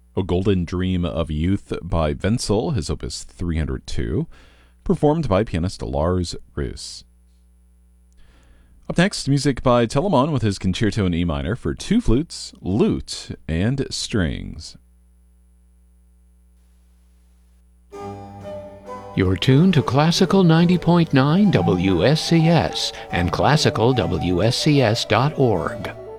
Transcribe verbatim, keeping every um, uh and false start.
A Golden Dream of Youth by Wenzel, his opus three hundred two, performed by pianist Lars Roos. Up next, music by Telemann with his Concerto in E minor for two flutes, lute, and strings. You're tuned to Classical ninety point nine W S C S and classical W S C S dot org.